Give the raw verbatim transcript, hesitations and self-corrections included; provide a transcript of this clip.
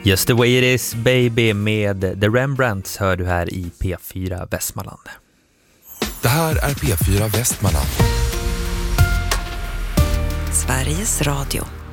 Just the way it is baby med The Rembrandts hör du här i P fyra Västmanland. Det här är P fyra Västmanland. Sveriges Radio.